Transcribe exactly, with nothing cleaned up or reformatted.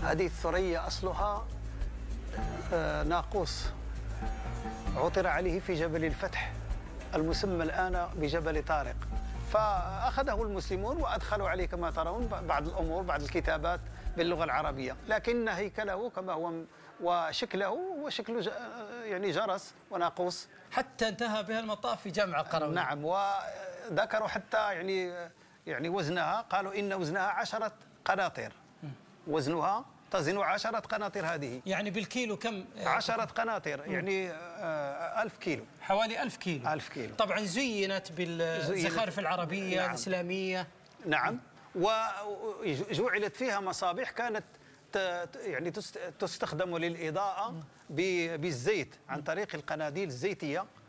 هذه الثريا أصلها ناقوس عثر عليه في جبل الفتح المسمى الآن بجبل طارق، فأخذه المسلمون وأدخلوا عليه كما ترون بعض الأمور بعض الكتابات باللغة العربية، لكن هيكله كما هو وشكله هو شكل يعني جرس وناقوس. حتى انتهى بها المطاف في جامع القرويين. نعم، وذكروا حتى يعني يعني وزنها، قالوا إن وزنها عشرة قناطير، وزنها تزن عشرة قناطير. هذه يعني بالكيلو كم؟ عشرة قناطير، يعني ألف كيلو، حوالي ألف كيلو. ألف كيلو. طبعا زينت بالزخارف العربية. نعم. الإسلامية. نعم، وجعلت فيها مصابيح كانت يعني تستخدم للإضاءة بالزيت عن طريق القناديل الزيتية